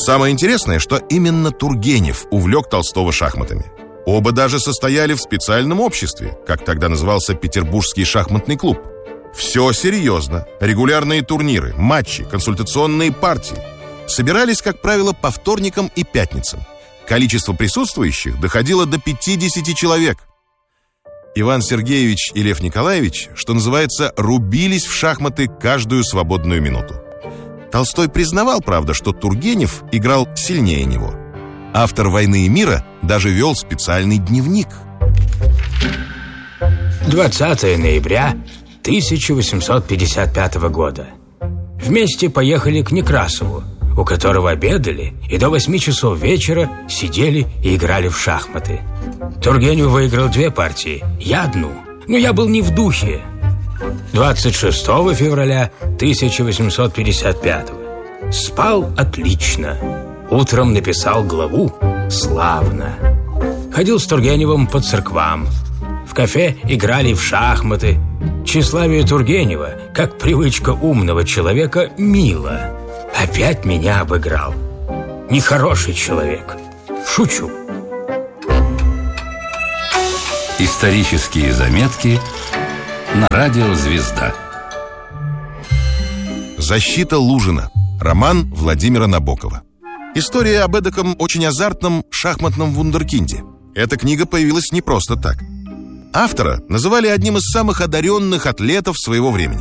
Самое интересное, что именно Тургенев увлек Толстого шахматами. Оба даже состояли в специальном обществе, как тогда назывался Петербургский шахматный клуб. Все серьезно. Регулярные турниры, матчи, консультационные партии. Собирались, как правило, по вторникам и пятницам. Количество присутствующих доходило до 50 человек. Иван Сергеевич и Лев Николаевич, что называется, рубились в шахматы каждую свободную минуту. Толстой признавал, правда, что Тургенев играл сильнее него. Автор «Войны и мира» даже вел специальный дневник. 20 ноября 1855 года. Вместе поехали к Некрасову, у которого обедали и до 8 часов вечера сидели и играли в шахматы. Тургенев выиграл 2 партии, я одну, но я был не в духе. 26 февраля 1855 спал отлично. Утром написал главу славно. Ходил с Тургеневым по церквам. В кафе играли в шахматы. Тщеславие Тургенева, как привычка умного человека, мило. Опять меня обыграл. Нехороший человек. Шучу. Исторические заметки на радио «Звезда». «Защита Лужина». Роман Владимира Набокова. История об эдаком очень азартном шахматном вундеркинде. Эта книга появилась не просто так. Автора называли одним из самых одаренных атлетов своего времени.